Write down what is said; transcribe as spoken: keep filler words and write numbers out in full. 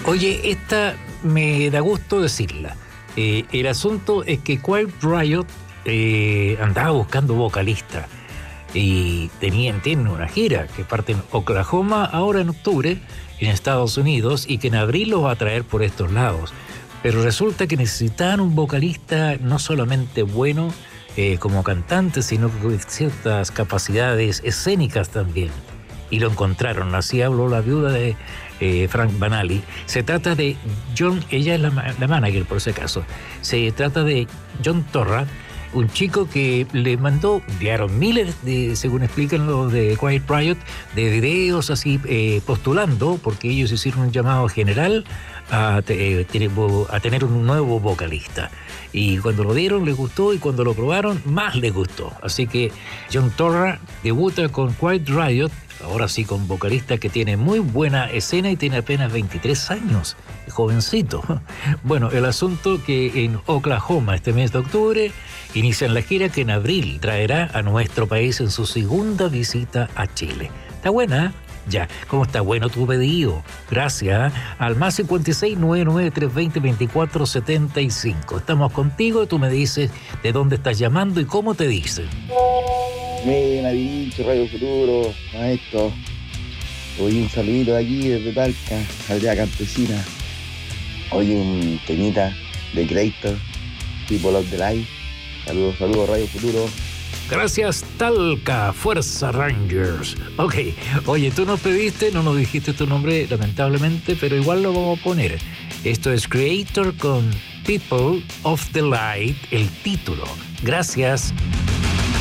Oye, esta me da gusto decirla. Eh, el asunto es que Quiet Riot eh, andaba buscando vocalista y tenían, tienen una gira que parte en Oklahoma ahora en octubre en Estados Unidos y que en abril los va a traer por estos lados. Pero resulta que necesitaban un vocalista no solamente bueno eh, como cantante, sino con ciertas capacidades escénicas también. Y lo encontraron, así habló la viuda de eh, Frank Banali. Se trata de John, ella es la, la manager por ese caso, se trata de John Torra, un chico que le mandó, enviaron miles, de, según explican los de Quiet Riot, de videos así eh, postulando, porque ellos hicieron un llamado general a, eh, a tener un nuevo vocalista. Y cuando lo dieron les gustó y cuando lo probaron más les gustó. Así que John Torra debuta con Quiet Riot, ahora sí con vocalista que tiene muy buena escena y tiene apenas veintitrés años, jovencito. Bueno, el asunto que en Oklahoma este mes de octubre inician la gira que en abril traerá a nuestro país en su segunda visita a Chile. ¿Está buena? ¿Eh? Ya, ¿cómo está bueno tu pedido? Gracias, ¿eh? Al más cincuenta y seis, noventa y nueve, trescientos veinte, veinticuatro setenta y cinco. Estamos contigo, tú me dices de dónde estás llamando y cómo te dicen. Buena, bicho, Radio Futuro, maestro. Oye, un saludito de aquí desde Talca, aldea campesina. Oye, un temita de Creator, People of the Light. Saludos, saludos, Radio Futuro. Gracias, Talca, Fuerza Rangers. Ok, oye, tú nos pediste, no nos dijiste tu nombre, lamentablemente, pero igual lo vamos a poner. Esto es Creator con People of the Light, el título. Gracias.